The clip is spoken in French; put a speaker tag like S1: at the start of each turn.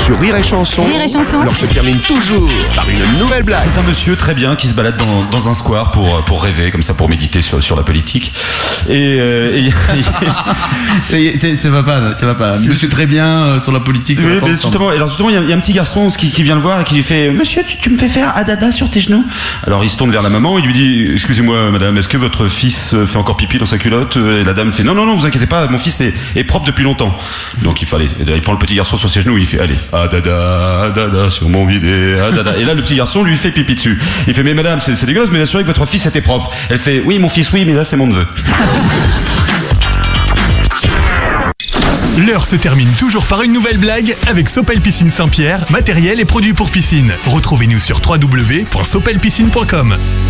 S1: Sur Rire et Chanson,
S2: Rire et Chanson.
S1: l'heure se termine toujours par une nouvelle blague.
S3: C'est un monsieur très bien qui se balade dans un square pour rêver, comme ça, pour méditer sur la politique. Et
S4: ça va pas. Monsieur très bien sur la politique.
S3: oui, mais justement, il y a un petit garçon qui vient le voir et qui lui fait: Monsieur, tu me fais faire adada sur tes genoux. Alors il se tourne vers la maman, il lui dit: Excusez-moi madame, est-ce que votre fils fait encore pipi dans sa culotte? Et la dame fait: Non, vous inquiétez pas, mon fils est propre depuis longtemps. Donc il prend le petit garçon sur ses genoux, il fait: Allez, adada sur mon bidet, adada. Et là le petit garçon lui fait pipi dessus. Il fait: Mais madame, c'est dégueulasse, mais assurez que votre fils était propre. Elle fait: Oui mon fils, oui, mais là c'est mon neveu.
S5: L'heure se termine toujours par une nouvelle blague avec Sopel Piscine Saint-Pierre, matériel et produits pour piscine. Retrouvez-nous sur www.sopelpiscine.com.